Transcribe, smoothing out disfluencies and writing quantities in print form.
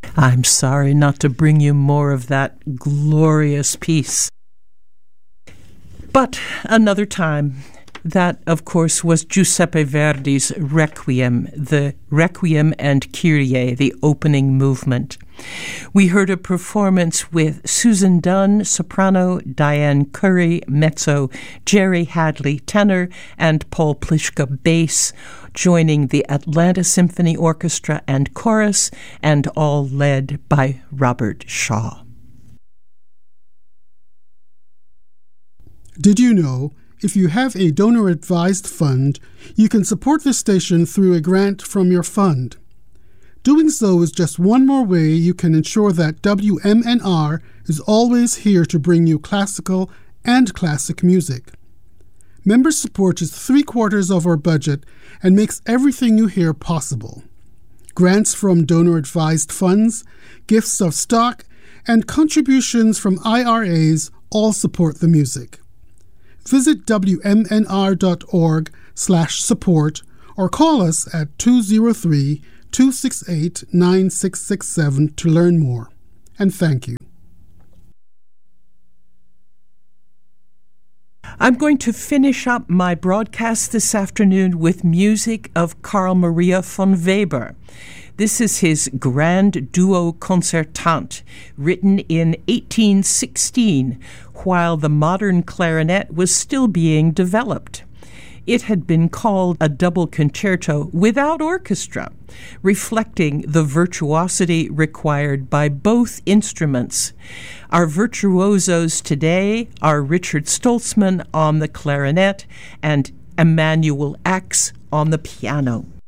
I'm sorry not to bring you more of that glorious piece. But another time. That, of course, was Giuseppe Verdi's Requiem, the Requiem and Kyrie, the opening movement. We heard a performance with Susan Dunn, soprano, Diane Curry, mezzo, Jerry Hadley, tenor, and Paul Pliszka, bass, joining the Atlanta Symphony Orchestra and chorus, and all led by Robert Shaw. Did you know, if you have a donor-advised fund, you can support this station through a grant from your fund. Doing so is just one more way you can ensure that WMNR is always here to bring you classical and classic music. Member support is 3/4 of our budget and makes everything you hear possible. Grants from donor-advised funds, gifts of stock, and contributions from IRAs all support the music. Visit WMNR.org/support or call us at 203-268-9667 to learn more. And thank you. I'm going to finish up my broadcast this afternoon with music of Carl Maria von Weber. This is his Grand Duo Concertante, written in 1816, while the modern clarinet was still being developed. It had been called a double concerto without orchestra, reflecting the virtuosity required by both instruments. Our virtuosos today are Richard Stoltzman on the clarinet and Emanuel Ax on the piano.